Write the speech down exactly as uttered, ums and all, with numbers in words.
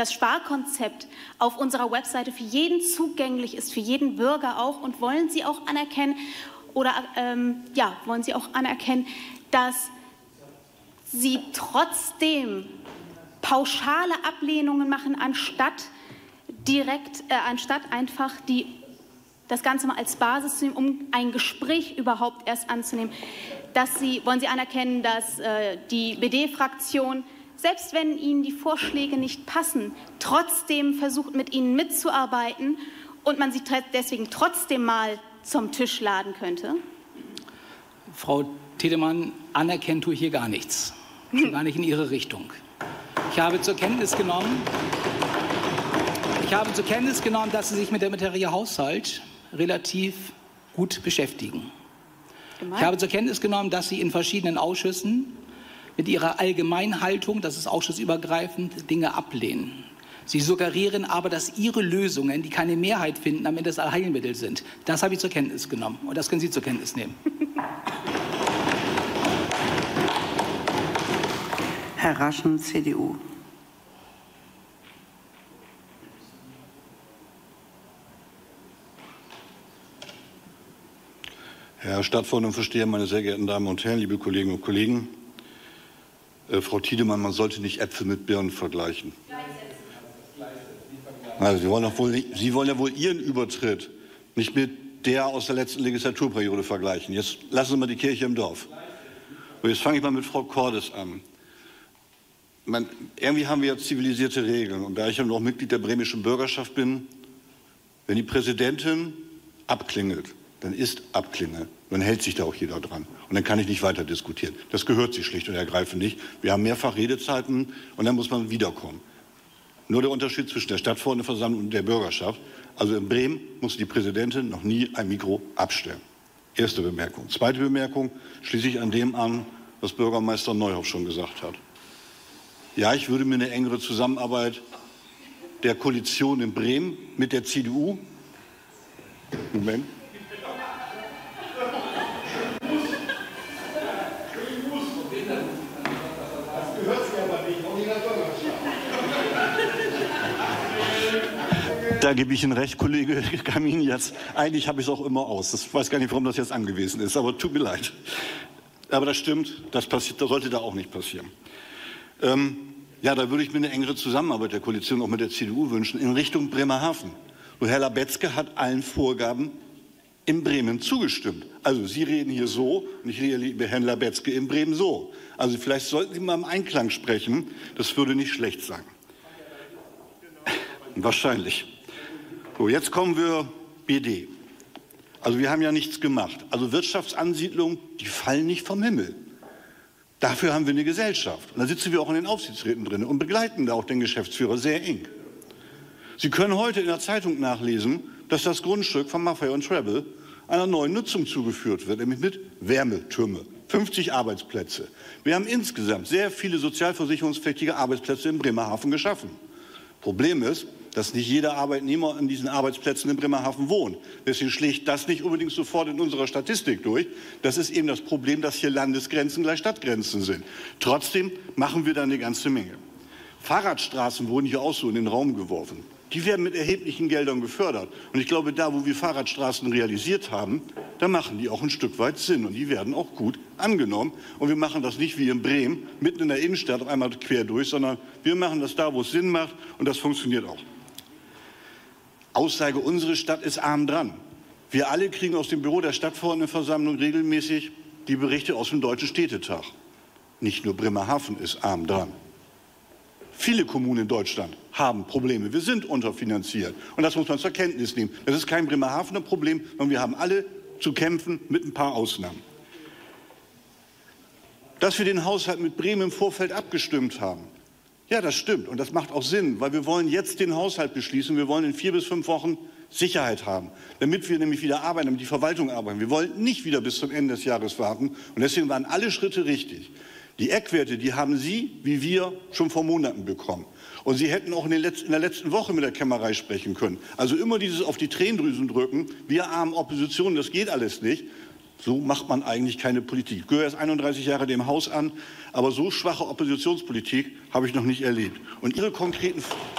das Sparkonzept auf unserer Webseite für jeden zugänglich ist, für jeden Bürger auch? Und wollen Sie auch anerkennen, oder ähm, ja, wollen Sie auch anerkennen, dass Sie trotzdem pauschale Ablehnungen machen, anstatt direkt, äh, anstatt einfach die, das Ganze mal als Basis zu nehmen, um ein Gespräch überhaupt erst anzunehmen? Dass Sie, wollen Sie anerkennen, dass äh, die B D-Fraktion, selbst wenn Ihnen die Vorschläge nicht passen, trotzdem versucht, mit Ihnen mitzuarbeiten und man sie deswegen trotzdem mal zum Tisch laden könnte? Frau Tiedemann, anerkennen tue ich hier gar nichts. Schon gar nicht in Ihre Richtung. Ich habe zur Kenntnis genommen, ich habe zur Kenntnis genommen, dass Sie sich mit der Materie Haushalt relativ gut beschäftigen. Gemein. Ich habe zur Kenntnis genommen, dass Sie in verschiedenen Ausschüssen mit Ihrer Allgemeinhaltung, das ist ausschussübergreifend, Dinge ablehnen. Sie suggerieren aber, dass Ihre Lösungen, die keine Mehrheit finden, am Ende das Allheilmittel sind. Das habe ich zur Kenntnis genommen. Und das können Sie zur Kenntnis nehmen. Herr Raschen, C D U. Herr Stadtverordnetenvorsteher, meine sehr geehrten Damen und Herren, liebe Kolleginnen und Kollegen! Äh, Frau Tiedemann, man sollte nicht Äpfel mit Birnen vergleichen. Also, Sie, wollen doch wohl nicht, Sie wollen ja wohl Ihren Übertritt nicht mit der aus der letzten Legislaturperiode vergleichen. Jetzt lassen Sie mal die Kirche im Dorf. Und jetzt fange ich mal mit Frau Cordes an. Man, irgendwie haben wir ja zivilisierte Regeln. Und da ich ja noch Mitglied der bremischen Bürgerschaft bin, wenn die Präsidentin abklingelt, dann ist Abklingel. Dann hält sich da auch jeder dran. Und dann kann ich nicht weiter diskutieren. Das gehört sich schlicht und ergreifend nicht. Wir haben mehrfach Redezeiten und dann muss man wiederkommen. Nur der Unterschied zwischen der Stadtverordnetenversammlung und der Bürgerschaft. Also in Bremen musste die Präsidentin noch nie ein Mikro abstellen. Erste Bemerkung. Zweite Bemerkung schließe ich an dem an, was Bürgermeister Neuhoff schon gesagt hat. Ja, ich würde mir eine engere Zusammenarbeit der Koalition in Bremen mit der C D U. Moment. Da gebe ich Ihnen recht, Kollege Kamin, jetzt. Eigentlich habe ich es auch immer aus. Ich weiß gar nicht, warum das jetzt angewiesen ist, aber tut mir leid. Aber das stimmt, das, passiert, das sollte da auch nicht passieren. Ähm, ja, da würde ich mir eine engere Zusammenarbeit der Koalition auch mit der C D U wünschen in Richtung Bremerhaven. Und Herr Labetzke hat allen Vorgaben in Bremen zugestimmt. Also Sie reden hier so und ich rede über Herrn Labetzke in Bremen so. Also vielleicht sollten Sie mal im Einklang sprechen. Das würde nicht schlecht sein. Wahrscheinlich. So, jetzt kommen wir B D. Also wir haben ja nichts gemacht. Also Wirtschaftsansiedlungen, die fallen nicht vom Himmel. Dafür haben wir eine Gesellschaft. Und da sitzen wir auch in den Aufsichtsräten drin und begleiten da auch den Geschäftsführer sehr eng. Sie können heute in der Zeitung nachlesen, dass das Grundstück von Maffei und Treble einer neuen Nutzung zugeführt wird, nämlich mit Wärmetürme. fünfzig Arbeitsplätze. Wir haben insgesamt sehr viele sozialversicherungspflichtige Arbeitsplätze in Bremerhaven geschaffen. Problem ist, dass nicht jeder Arbeitnehmer an diesen Arbeitsplätzen in Bremerhaven wohnt. Deswegen schlägt das nicht unbedingt sofort in unserer Statistik durch. Das ist eben das Problem, dass hier Landesgrenzen gleich Stadtgrenzen sind. Trotzdem machen wir da eine ganze Menge. Fahrradstraßen wurden hier auch so in den Raum geworfen. Die werden mit erheblichen Geldern gefördert. Und ich glaube, da, wo wir Fahrradstraßen realisiert haben, da machen die auch ein Stück weit Sinn. Und die werden auch gut angenommen. Und wir machen das nicht wie in Bremen, mitten in der Innenstadt einmal quer durch, sondern wir machen das da, wo es Sinn macht. Und das funktioniert auch. Aussage, unsere Stadt ist arm dran. Wir alle kriegen aus dem Büro der Stadtverordnetenversammlung regelmäßig die Berichte aus dem Deutschen Städtetag. Nicht nur Bremerhaven ist arm dran. Viele Kommunen in Deutschland haben Probleme. Wir sind unterfinanziert. Und das muss man zur Kenntnis nehmen. Das ist kein Bremerhavener Problem, sondern wir haben alle zu kämpfen mit ein paar Ausnahmen. Dass wir den Haushalt mit Bremen im Vorfeld abgestimmt haben, ja, das stimmt. Und das macht auch Sinn, weil wir wollen jetzt den Haushalt beschließen. Wir wollen in vier bis fünf Wochen Sicherheit haben, damit wir nämlich wieder arbeiten, damit die Verwaltung arbeitet. Wir wollen nicht wieder bis zum Ende des Jahres warten. Und deswegen waren alle Schritte richtig. Die Eckwerte, die haben Sie, wie wir, schon vor Monaten bekommen. Und Sie hätten auch in, den letzten, in der letzten Woche mit der Kämmerei sprechen können. Also immer dieses auf die Tränendrüsen drücken. Wir armen Opposition, das geht alles nicht. So macht man eigentlich keine Politik. Ich gehöre erst einunddreißig Jahre dem Haus an, aber so schwache Oppositionspolitik habe ich noch nicht erlebt. Und Ihre konkreten